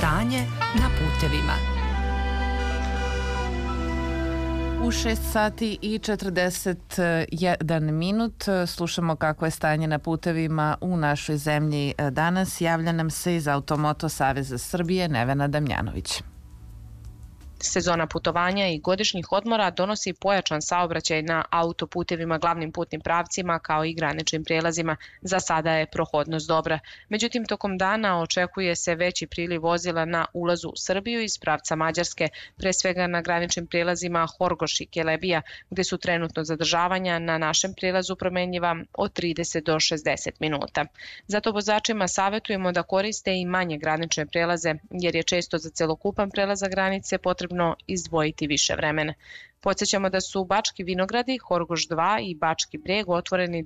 Stanje na putevima. U 6 sati i 41 minut slušamo kako je stanje na putevima u našoj zemlji danas. Javlja nam se iz Automoto Saveza Srbije Nevena Damjanović. Sezona putovanja i godišnjih odmora donosi pojačan saobraćaj na autoputevima, glavnim putnim pravcima kao i graničnim prijelazima. Za sada je prohodnost dobra. Međutim, tokom dana očekuje se veći priliv vozila na ulazu u Srbiju iz pravca Mađarske, pre svega na graničnim prijelazima Horgoš i Kelebija, gde su trenutno zadržavanja na našem prijelazu promenljiva od 30 do 60 minuta. Zato vozačima savjetujemo da koriste i manje granične prijelaze, jer je često za celokupan prelazak granice potrebno izdvojiti više vremena. Podsjećamo da su Bački Vinogradi, Horgoš 2 i Bački Breg otvoreni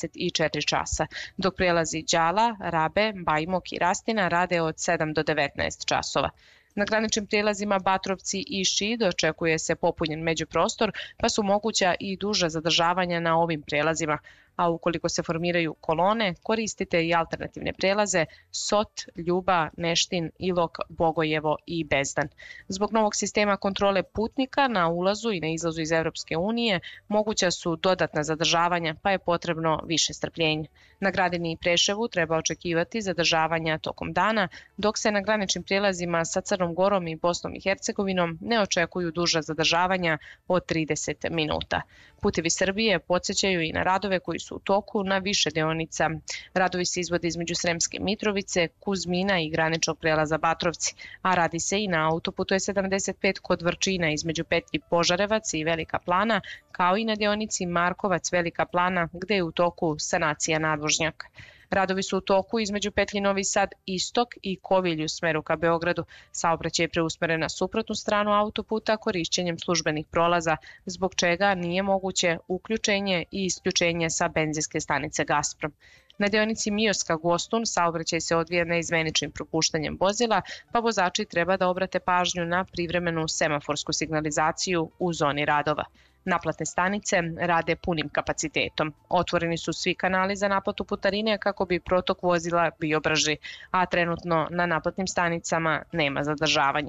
24 časa, dok prelazi Đala, Rabe, Bajmok i Rastina rade od 7 do 19 časova. Na graničnim prijelazima Batrovci i Šid očekuje se popunjen međuprostor, pa su moguća i duža zadržavanja na ovim prijelazima, a ukoliko se formiraju kolone, koristite i alternativne prijelaze Sot, Ljuba, Neštin, Ilok, Bogojevo i Bezdan. Zbog novog sistema kontrole putnika na ulazu i na izlazu iz Evropske unije moguća su dodatna zadržavanja, pa je potrebno više strpljenja. Na Gradini i Preševu treba očekivati zadržavanja tokom dana, dok se na graničnim prijelazima sa Crnom Gorom i Bosnom i Hercegovinom ne očekuju duža zadržavanja od 30 minuta. Putevi Srbije podsjećaju i na radove koji su u toku na više deonica. Radovi se izvode između Sremske Mitrovice, Kuzmina i graničnog prelaza Batrovci, a radi se i na autoputu E75 kod Vrčina između petlji Požarevac i Velika Plana, kao i na deonici Markovac-Velika Plana, gde je u toku sanacija nadvožnjaka. Radovi su u toku između petlji Novi Sad Istok i Kovilj u smeru ka Beogradu. Saobraćaj je preusmeren na suprotnu stranu autoputa korišćenjem službenih prolaza, zbog čega nije moguće uključenje i isključenje sa benzinske stanice Gasprom. Na deonici Mioska-Gostun saobraćaj se odvija neizmeničnim propuštanjem vozila, pa vozači treba da obrate pažnju na privremenu semaforsku signalizaciju u zoni radova. Naplatne stanice rade punim kapacitetom. Otvoreni su svi kanali za naplatu putarine kako bi protok vozila bio brži, a trenutno na naplatnim stanicama nema zadržavanja.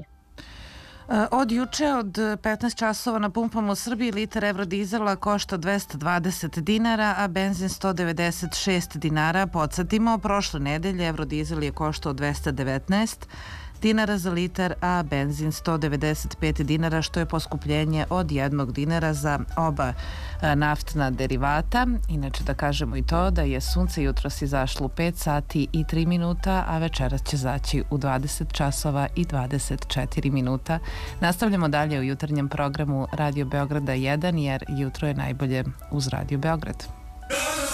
Od juče od 15 časova na pumpama u Srbiji litar evrodizela košta 220 dinara, a benzin 196 dinara. Podsjetimo, prošle nedelje evrodizel je koštao 219 dinara za litar, a benzin 195 dinara, što je poskupljenje od 1 dinara za oba naftna derivata. Inače da kažemo i to da je sunce jutros izašlo u 5 sati i 3 minuta, a večeras će zaći u 20 časova i 24 minuta. Nastavljamo dalje u jutarnjem programu Radio Beograda 1, jer jutro je najbolje uz Radio Beograd.